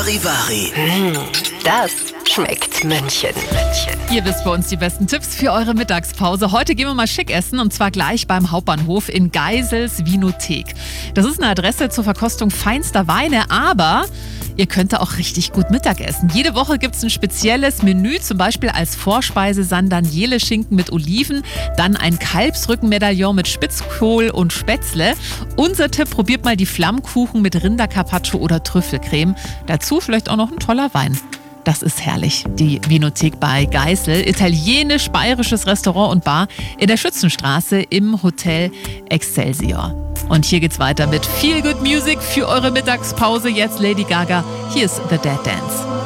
Charivari. Das schmeckt München. Ihr wisst bei uns die besten Tipps für eure Mittagspause. Heute gehen wir mal schick essen und zwar gleich beim Hauptbahnhof in Geisels Winothek. Das ist eine Adresse zur Verkostung feinster Weine, aber ihr könnt da auch richtig gut Mittagessen. Jede Woche gibt es ein spezielles Menü, zum Beispiel als Vorspeise San-Daniele-Schinken mit Oliven, dann ein Kalbsrückenmedaillon mit Spitzkohl und Spätzle. Unser Tipp, probiert mal die Flammkuchen mit Rindercarpaccio oder Trüffelcreme. Dazu vielleicht auch noch ein toller Wein. Das ist herrlich, die Winothek bei Geisel. Italienisch-bayerisches Restaurant und Bar in der Schützenstraße im Hotel Excelsior. Und hier geht's weiter mit Feel Good Music für eure Mittagspause. Jetzt Lady Gaga. Hier ist The Dead Dance.